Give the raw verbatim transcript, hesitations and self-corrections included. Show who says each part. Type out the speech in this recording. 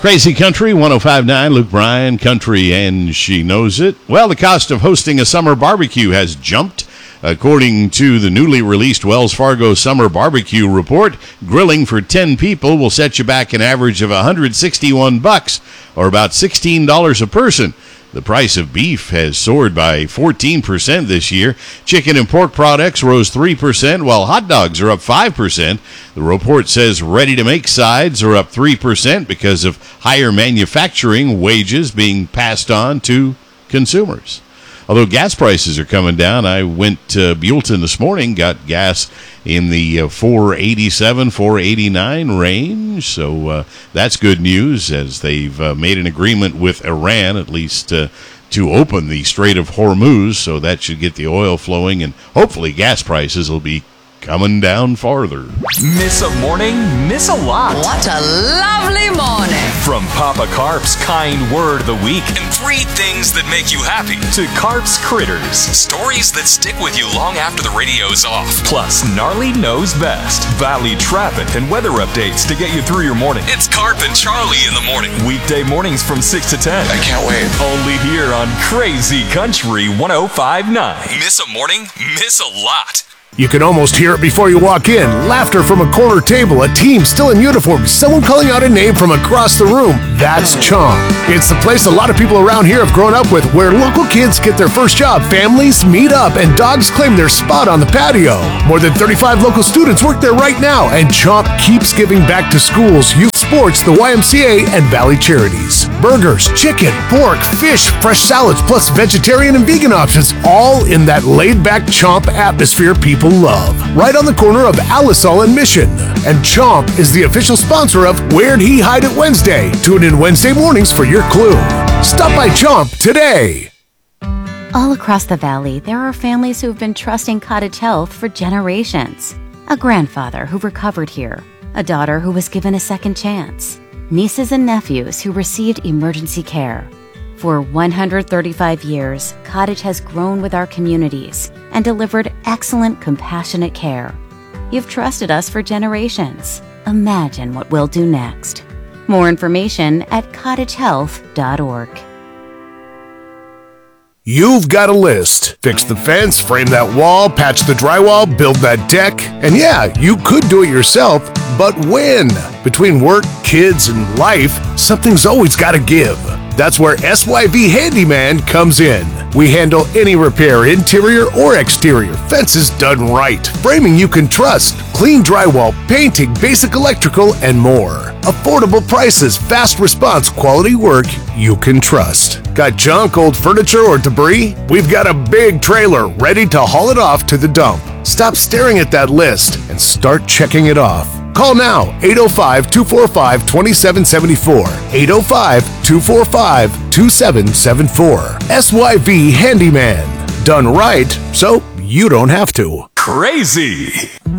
Speaker 1: Crazy Country, one oh five point nine, Luke Bryan, Country, and she knows it. Well, the cost of hosting a summer barbecue has jumped. According to the newly released Wells Fargo Summer Barbecue Report, grilling for ten people will set you back an average of one hundred sixty-one bucks, or about sixteen dollars a person. The price of beef has soared by fourteen percent this year. Chicken and pork products rose three percent, while hot dogs are up five percent. The report says ready-to-make sides are up three percent because of higher manufacturing wages being passed on to consumers. Although gas prices are coming down, I went to Buellton this morning, got gas in the uh, four eighty-seven, four eighty-nine range. So uh, that's good news, as they've uh, made an agreement with Iran, at least uh, to open the Strait of Hormuz. So that should get the oil flowing, and hopefully gas prices will be coming down farther.
Speaker 2: Miss a morning, miss a lot.
Speaker 3: What a lovely morning.
Speaker 2: From Papa Carp's kind word of the week and three things that make you happy to Carp's Critters, stories that stick with you long after the radio's off. Plus, Gnarly Knows Best, Valley traffic and weather updates to get you through your morning. It's Carp and Charlie in the morning. Weekday mornings from six to ten.
Speaker 4: I can't wait.
Speaker 2: Only here on Crazy Country one oh five point nine. Miss a morning, miss a lot.
Speaker 5: You can almost hear it before you walk in. Laughter from a corner table, a team still in uniform, someone calling out a name from across the room. That's Chomp. It's the place a lot of people around here have grown up with, where local kids get their first job, families meet up, and dogs claim their spot on the patio. More than thirty-five local students work there right now, and Chomp keeps giving back to schools, youth sports, the Y M C A, and Valley Charities. Burgers, chicken, pork, fish, fresh salads, plus vegetarian and vegan options, all in that laid-back Chomp atmosphere people love. Right on the corner of Alisal and Mission. And Chomp is the official sponsor of Where'd He Hide It Wednesday. Tune in Wednesday mornings for your clue. Stop by Chomp today.
Speaker 6: All across the valley, there are families who have been trusting Cottage Health for generations. A grandfather who recovered here, a daughter who was given a second chance, nieces and nephews who received emergency care. For one hundred thirty-five years, Cottage has grown with our communities and delivered excellent, compassionate care. You've trusted us for generations. Imagine what we'll do next. More information at cottage health dot org.
Speaker 5: You've got a list. Fix the fence, frame that wall, patch the drywall, build that deck. And yeah, you could do it yourself, but when? Between work, kids, and life, something's always got to give. That's where S Y V Handyman comes in. We handle any repair, interior or exterior, fences done right, framing you can trust, clean drywall, painting, basic electrical, and more. Affordable prices, fast response, quality work you can trust. Got junk, old furniture, or debris? We've got a big trailer ready to haul it off to the dump. Stop staring at that list and start checking it off. Call now, eight oh five, two four five, two seven seven four, eight oh five, two four five, two seven seven four. S Y V Handyman. Done right, so you don't have to.
Speaker 2: Crazy.